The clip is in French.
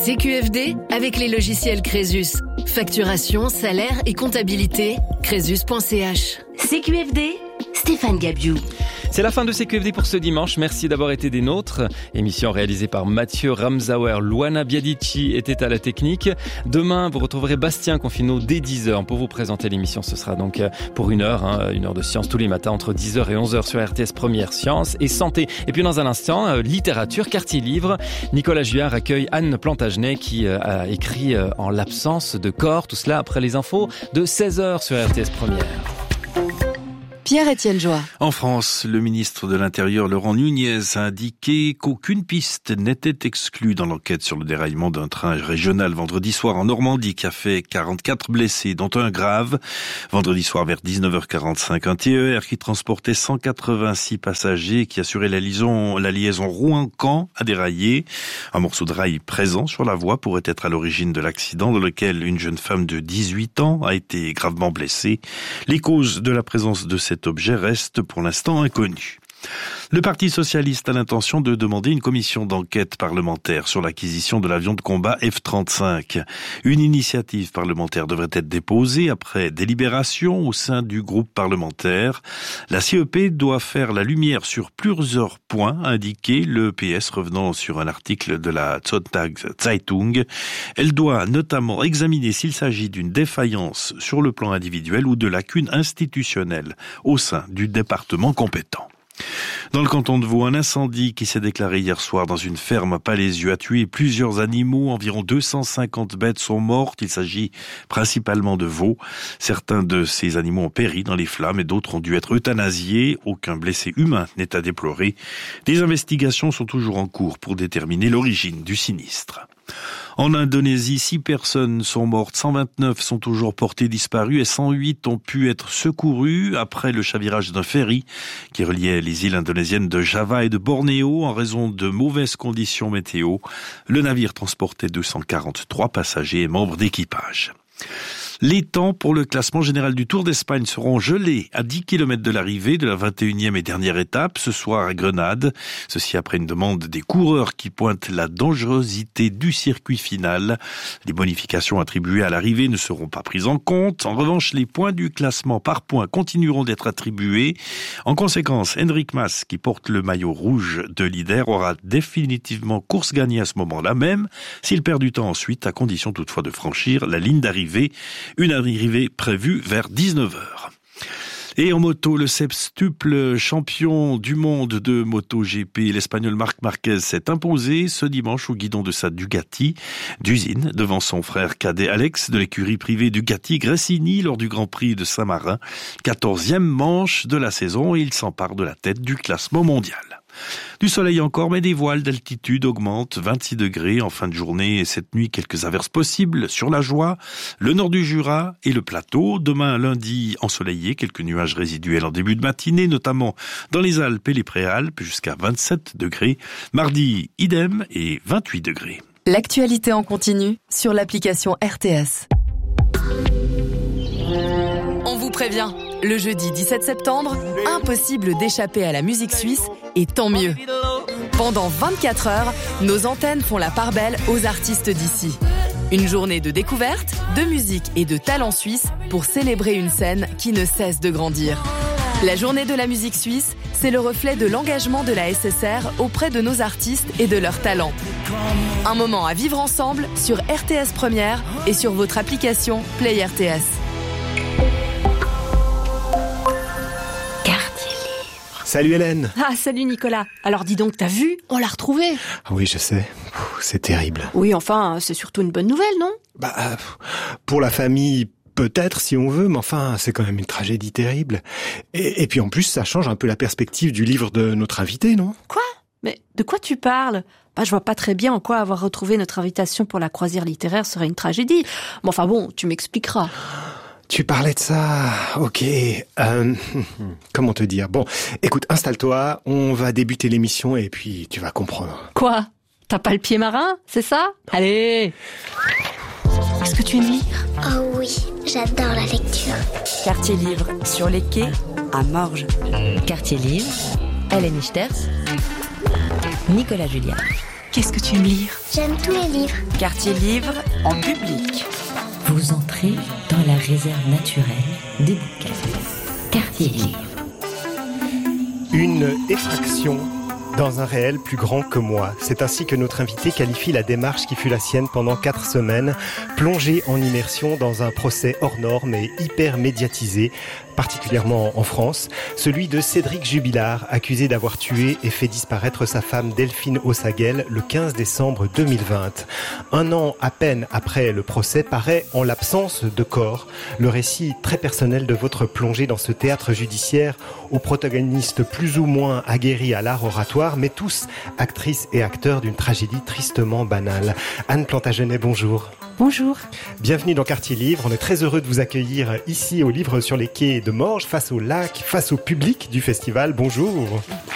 CQFD avec les logiciels Crésus. Facturation, salaire et comptabilité, crésus.ch. CQFD, Stéphane Gabiou. C'est la fin de CQFD pour ce dimanche. Merci d'avoir été des nôtres. Émission réalisée par Mathieu Ramsauer. Luana Biadici était à la technique. Demain, vous retrouverez Bastien Confino dès 10h pour vous présenter l'émission. Ce sera donc pour une heure de science tous les matins entre 10h et 11h sur RTS Première Science et Santé. Et puis dans un instant, littérature, quartier livre. Nicolas Juillard accueille Anne Plantagenet qui a écrit En l'absence de corps. Tout cela après les infos de 16h sur RTS Première. Pierre-Étienne Joie. En France, le ministre de l'Intérieur Laurent Nunez a indiqué qu'aucune piste n'était exclue dans l'enquête sur le déraillement d'un train régional vendredi soir en Normandie qui a fait 44 blessés, dont un grave. Vendredi soir vers 19h45, un TER qui transportait 186 passagers qui assurait la liaison Rouen-Caen a déraillé. Un morceau de rail présent sur la voie pourrait être à l'origine de l'accident dans lequel une jeune femme de 18 ans a été gravement blessée. Les causes de la présence de cet objet reste pour l'instant inconnu. Le Parti socialiste a l'intention de demander une commission d'enquête parlementaire sur l'acquisition de l'avion de combat F-35. Une initiative parlementaire devrait être déposée après délibération au sein du groupe parlementaire. La CEP doit faire la lumière sur plusieurs points, a indiqué le PS revenant sur un article de la Zeitung. Elle doit notamment examiner s'il s'agit d'une défaillance sur le plan individuel ou de lacunes institutionnelles au sein du département compétent. Dans le canton de Vaud, un incendie qui s'est déclaré hier soir dans une ferme à Palaisieux a tué plusieurs animaux. Environ 250 bêtes sont mortes. Il s'agit principalement de veaux. Certains de ces animaux ont péri dans les flammes et d'autres ont dû être euthanasiés. Aucun blessé humain n'est à déplorer. Des investigations sont toujours en cours pour déterminer l'origine du sinistre. En Indonésie, 6 personnes sont mortes, 129 sont toujours portées disparues et 108 ont pu être secourues après le chavirage d'un ferry qui reliait les îles indonésiennes de Java et de Bornéo en raison de mauvaises conditions météo. Le navire transportait 243 passagers et membres d'équipage. Les temps pour le classement général du Tour d'Espagne seront gelés à 10 km de l'arrivée de la 21e et dernière étape ce soir à Grenade. Ceci après une demande des coureurs qui pointent la dangerosité du circuit final. Les bonifications attribuées à l'arrivée ne seront pas prises en compte. En revanche, les points du classement par points continueront d'être attribués. En conséquence, Enric Mas, qui porte le maillot rouge de leader, aura définitivement course gagnée à ce moment-là même, s'il perd du temps ensuite, à condition toutefois de franchir la ligne d'arrivée. Une arrivée prévue vers 19h. Et en moto, le septuple champion du monde de MotoGP, l'Espagnol Marc Marquez, s'est imposé ce dimanche au guidon de sa Ducati d'usine devant son frère cadet Alex de l'écurie privée Ducati Gresini lors du Grand Prix de Saint-Marin. 14e manche de la saison et il s'empare de la tête du classement mondial. Du soleil encore, mais des voiles d'altitude augmentent, 26 degrés en fin de journée et cette nuit, quelques averses possibles sur la Joie, le nord du Jura et le plateau. Demain, lundi, ensoleillé, quelques nuages résiduels en début de matinée, notamment dans les Alpes et les Préalpes, jusqu'à 27 degrés. Mardi, idem et 28 degrés. L'actualité en continu sur l'application RTS. On vous prévient, le jeudi 17 septembre, impossible d'échapper à la musique suisse et tant mieux. Pendant 24 heures, nos antennes font la part belle aux artistes d'ici. Une journée de découverte, de musique et de talent suisse pour célébrer une scène qui ne cesse de grandir. La journée de la musique suisse, c'est le reflet de l'engagement de la SSR auprès de nos artistes et de leurs talents. Un moment à vivre ensemble sur RTS Première et sur votre application Play RTS. Salut Hélène. Ah, salut Nicolas. Alors dis donc, t'as vu ? On l'a retrouvé. Oui, je sais. C'est terrible. Oui, enfin, c'est surtout une bonne nouvelle, non ? Pour la famille, peut-être si on veut, mais enfin, c'est quand même une tragédie terrible. Et puis en plus, ça change un peu la perspective du livre de notre invité, non ? Quoi ? Mais de quoi tu parles ? Je vois pas très bien en quoi avoir retrouvé notre invitation pour la croisière littéraire serait une tragédie. Mais enfin bon, tu m'expliqueras. Tu parlais de ça, ok. Comment te dire ? Bon, écoute, installe-toi, on va débuter l'émission et puis tu vas comprendre. Quoi ? T'as pas le pied marin, c'est ça ? Allez ! Est-ce que tu aimes lire ? Oh oui, j'adore la lecture. Quartier livre sur les quais à Morges. Quartier livre, Hélène Ichters, Nicolas Juillard. Qu'est-ce que tu aimes lire? J'aime tous les livres. Quartier Livre en public. Vous entrez dans la réserve naturelle des bouquets. Quartier Livre. Une effraction dans un réel plus grand que moi. C'est ainsi que notre invité qualifie la démarche qui fut la sienne pendant 4 semaines, plongée en immersion dans un procès hors norme et hyper médiatisé, particulièrement en France, celui de Cédric Jubilard, accusé d'avoir tué et fait disparaître sa femme Delphine Ossaguel le 15 décembre 2020. 1 an à peine après le procès paraît en l'absence de corps. Le récit très personnel de votre plongée dans ce théâtre judiciaire aux protagonistes plus ou moins aguerris à l'art oratoire, mais tous actrices et acteurs d'une tragédie tristement banale. Anne Plantagenet, bonjour. Bonjour. Bienvenue dans Quartier Livre. On est très heureux de vous accueillir ici au Livre sur les quais de Morges, face au lac, face au public du festival. Bonjour.